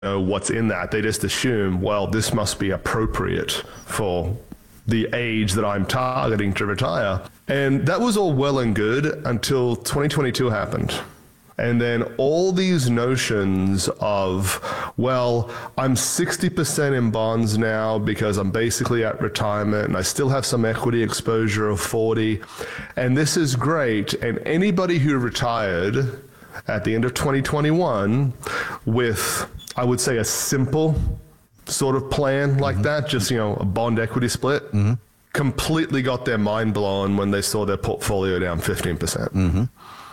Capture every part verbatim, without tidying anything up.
know what's in that. They just assume, well, this must be appropriate for the age that I'm targeting to retire. And that was all well and good until twenty twenty-two happened. And then all these notions of, well, I'm sixty percent in bonds now because I'm basically at retirement and I still have some equity exposure of forty. And this is great. And anybody who retired at the end of twenty twenty-one with, I would say, a simple sort of plan like mm-hmm. that, just, you know, a bond equity split, mm-hmm. completely got their mind blown when they saw their portfolio down fifteen percent. Mm-hmm.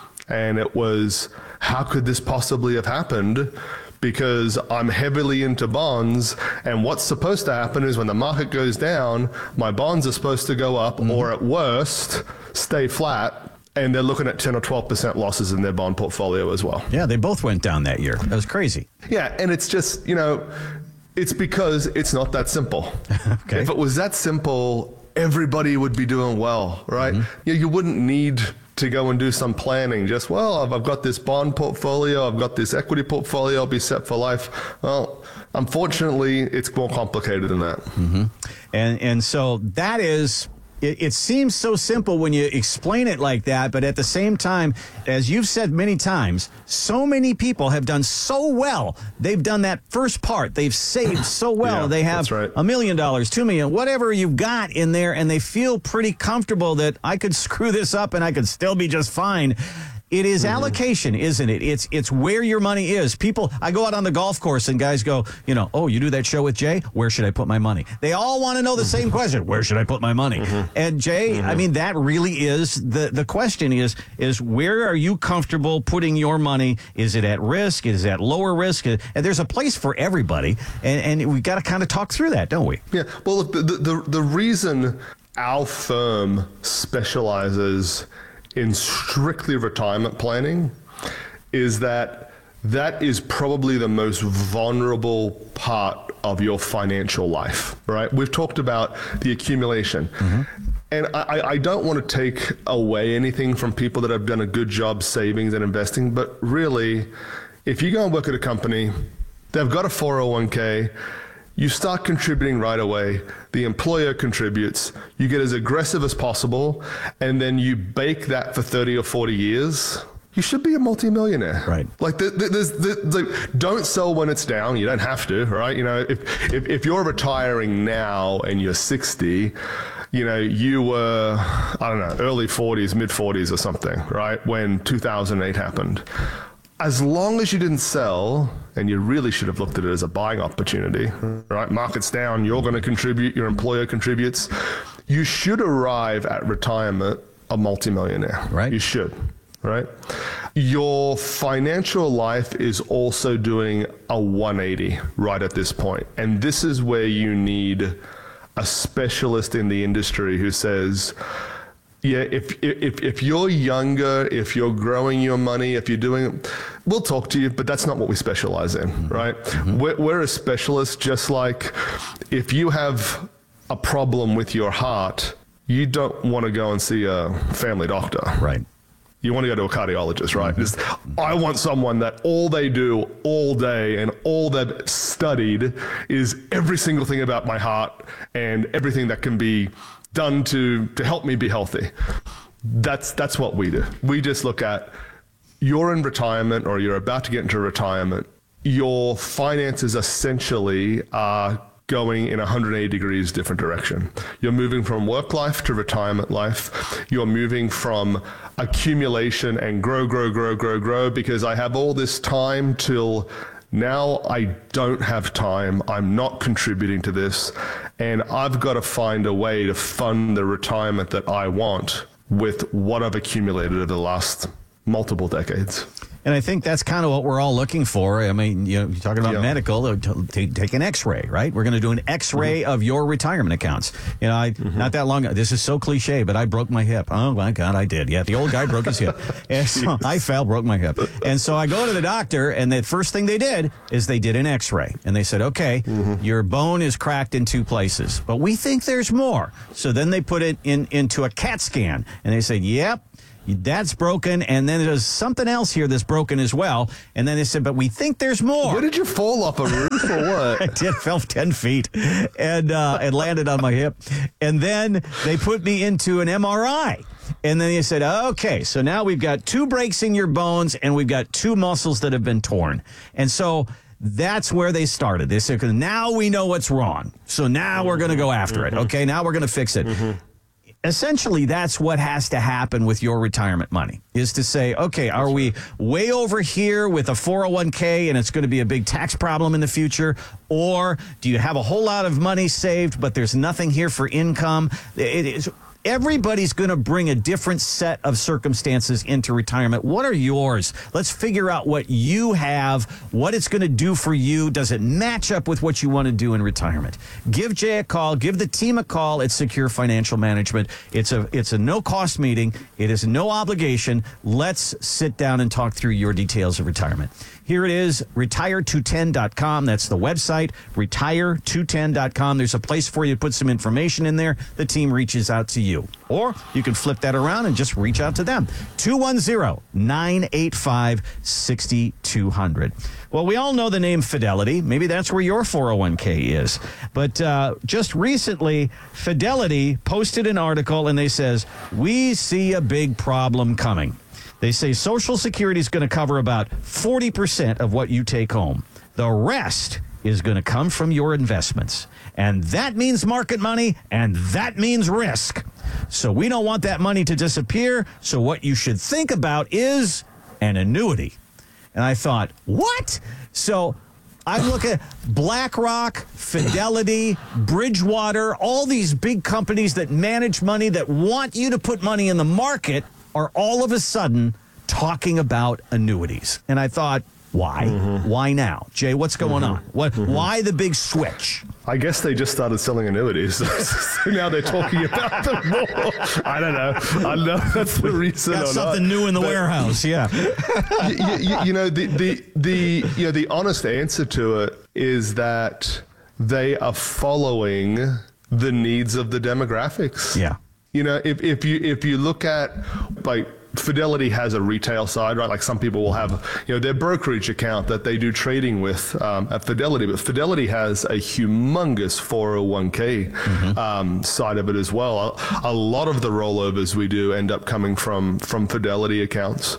And it was, how could this possibly have happened? Because I'm heavily into bonds, and what's supposed to happen is when the market goes down, my bonds are supposed to go up, mm-hmm. or at worst, stay flat. And they're looking at ten or twelve percent losses in their bond portfolio as well. Yeah, they both went down that year. That was crazy. Yeah, and it's just, you know, it's because it's not that simple. Okay. If it was that simple, everybody would be doing well, right? Mm-hmm. You, you wouldn't need to go and do some planning. Just, well, I've, I've got this bond portfolio, I've got this equity portfolio, I'll be set for life. Well, unfortunately, it's more complicated than that. Mm-hmm. And and so that is, it, it seems so simple when you explain it like that, but at the same time, as you've said many times, so many people have done so well. They've done that first part. They've saved so well. Yeah, they have right. a million dollars, two million, whatever you've got in there, and they feel pretty comfortable that I could screw this up and I could still be just fine. It is mm-hmm. allocation, isn't it? It's it's where your money is. People, I go out on the golf course and guys go, you know, oh, you do that show with Jay? Where should I put my money? They all want to know the same question. Where should I put my money? Mm-hmm. And Jay, mm-hmm. I mean, that really is the, the question is, is where are you comfortable putting your money? Is it at risk? Is it at lower risk? And there's a place for everybody. And, and we've got to kind of talk through that, don't we? Yeah. Well, look, the, the, the reason our firm specializes in strictly retirement planning is that that is probably the most vulnerable part of your financial life, right? We've talked about the accumulation. Mm-hmm. And I, I don't want to take away anything from people that have done a good job savings and investing, but really, if you go and work at a company, they've got a four oh one k, you start contributing right away. The employer contributes. You get as aggressive as possible, and then you bake that for thirty or forty years. You should be a multimillionaire. Right. Like, there's, there's, like, don't sell when it's down. You don't have to, right? You know, if, if, if you're retiring now and you're sixty, you know, you were, I don't know, early forties, mid forties or something, right? When two thousand eight happened. As long as you didn't sell, and you really should have looked at it as a buying opportunity, right? Market's down, you're going to contribute, your employer contributes. You should arrive at retirement a multimillionaire. Right. You should, right? Your financial life is also doing a one eighty right at this point. And this is where you need a specialist in the industry who says, yeah, if, if if you're younger, if you're growing your money, if you're doing, we'll talk to you, but that's not what we specialize in, mm-hmm. right? Mm-hmm. We're, we're a specialist, just like if you have a problem with your heart, you don't want to go and see a family doctor. Right. You want to go to a cardiologist, right? Mm-hmm. Just, I want someone that all they do all day and all they've studied is every single thing about my heart and everything that can be done to to help me be healthy. That's that's what we do. We just look at, you're in retirement or you're about to get into retirement. Your finances essentially are going in a one hundred eighty degrees different direction. You're moving from work life to retirement life. You're moving from accumulation and grow, grow, grow, grow, grow, because I have all this time till now I don't have time. I'm not contributing to this. And I've got to find a way to fund the retirement that I want with what I've accumulated over the last multiple decades. And I think that's kind of what we're all looking for. I mean, you know, you're talking about yeah. medical, take, take an x-ray, right? We're going to do an x-ray mm-hmm. of your retirement accounts. You know, I, mm-hmm. not that long ago, this is so cliche, but I broke my hip. Oh, my God, I did. Yeah, the old guy broke his hip. And so I fell, broke my hip. And so I go to the doctor, and the first thing they did is they did an x-ray. And they said, okay, mm-hmm. your bone is cracked in two places, but we think there's more. So then they put it in into a CAT scan, and they said, yep. That's broken, and then there's something else here that's broken as well. And then they said, but we think there's more. Where did you fall off a roof or what? I did, fell ten feet and, uh, and landed on my hip. And then they put me into an M R I. And then they said, okay, so now we've got two breaks in your bones, and we've got two muscles that have been torn. And so that's where they started. They said, now we know what's wrong. So now we're going to go after mm-hmm. it. Okay, now we're going to fix it. Mm-hmm. Essentially, that's what has to happen with your retirement money, is to say, okay, are we way over here with a four oh one k and it's going to be a big tax problem in the future? Or do you have a whole lot of money saved, but there's nothing here for income? It is... Everybody's going to bring a different set of circumstances into retirement. What are yours? Let's figure out what you have, what it's going to do for you. Does it match up with what you want to do in retirement? Give Jay a call. Give the team a call at Secure Financial Management. It's a it's a no-cost meeting. It is no obligation. Let's sit down and talk through your details of retirement. Here it is, retire two ten dot com. That's the website, retire two ten dot com. There's a place for you to put some information in there. The team reaches out to you. Or you can flip that around and just reach out to them. two one zero, nine eight five, six two zero zero. Well, we all know the name Fidelity. Maybe that's where your four oh one k is. But uh, just recently, Fidelity posted an article, and they says, we see a big problem coming. They say Social Security is going to cover about forty percent of what you take home. The rest is going to come from your investments. And that means market money, and that means risk. So we don't want that money to disappear. So what you should think about is an annuity. And I thought, what? So I look at BlackRock, Fidelity, Bridgewater, all these big companies that manage money, that want you to put money in the market, are all of a sudden talking about annuities. And I thought, why? Mm-hmm. Why now? Jay, what's going mm-hmm. on? What? Mm-hmm. Why the big switch? I guess they just started selling annuities. So now they're talking about them more. I don't know. I don't know if that's the reason Got or something not. new in the but, warehouse, yeah. you, you, you know, the, the, the, you know, the honest answer to it is that they are following the needs of the demographics. Yeah. You know, if, if you if you look at, like, Fidelity has a retail side, right? Like some people will have, you know, their brokerage account that they do trading with um, at Fidelity, but Fidelity has a humongous four oh one k mm-hmm. um, side of it as well. A, a lot of the rollovers we do end up coming from from Fidelity accounts,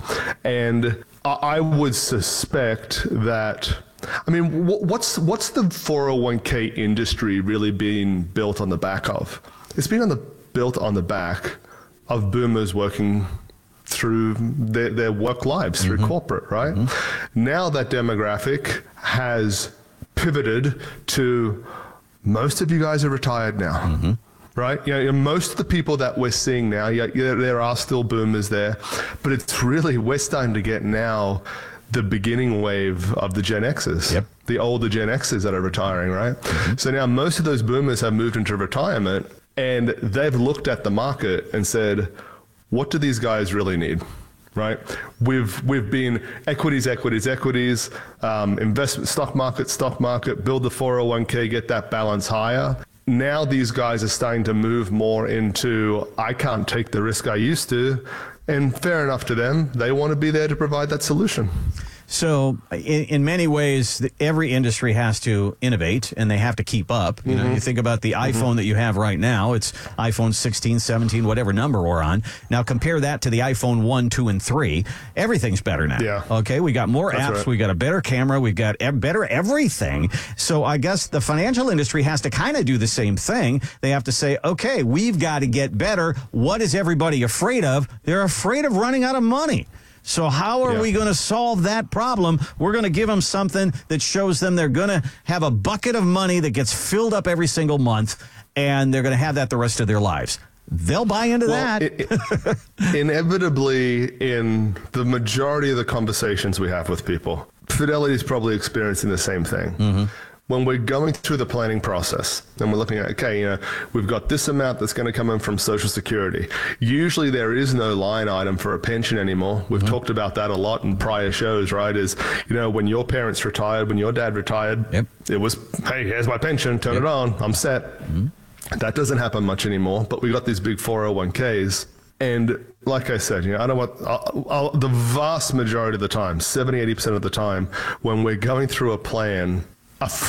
and I, I would suspect that. I mean, what's what's the four oh one k industry really being built on the back of? It's been on the built on the back of boomers working through their, their work lives, through mm-hmm. corporate, right? Mm-hmm. Now that demographic has pivoted to, most of you guys are retired now, mm-hmm. right? You know, most of the people that we're seeing now, yeah, yeah, there are still boomers there, but it's really, we're starting to get now the beginning wave of the Gen X's, yep. the older Gen X's that are retiring, right? Mm-hmm. So now most of those boomers have moved into retirement, and they've looked at the market and said, what do these guys really need, right? We've we've been equities, equities, equities, um, investment, stock market, stock market, build the four oh one k, get that balance higher. Now these guys are starting to move more into, I can't take the risk I used to, and fair enough to them. They want to be there to provide that solution. So in, in many ways, every industry has to innovate, and they have to keep up. You mm-hmm. know, you think about the mm-hmm. iPhone that you have right now. It's iPhone sixteen, seventeen, whatever number we're on. Now compare that to the iPhone one, two, and three. Everything's better now. Yeah. Okay, we got more That's apps. Right. We got a better camera. We've got e- better everything. So I guess the financial industry has to kind of do the same thing. They have to say, okay, we've got to get better. What is everybody afraid of? They're afraid of running out of money. So how are yeah. we going to solve that problem? We're going to give them something that shows them they're going to have a bucket of money that gets filled up every single month, and they're going to have that the rest of their lives. They'll buy into well, that. It, it, inevitably, in the majority of the conversations we have with people, Fidelity is probably experiencing the same thing. Mm-hmm. When we're going through the planning process and we're looking at, okay, you know, we've got this amount that's going to come in from Social Security. Usually there is no line item for a pension anymore. We've mm-hmm. talked about that a lot in prior shows, right? Is, you know, when your parents retired, when your dad retired, yep. it was, hey, here's my pension, turn yep. it on, I'm set. Mm-hmm. That doesn't happen much anymore, but we got these big four oh one k's. And like I said, you know, I don't want I'll, I'll, the vast majority of the time, seventy, eighty percent of the time, when we're going through a plan, a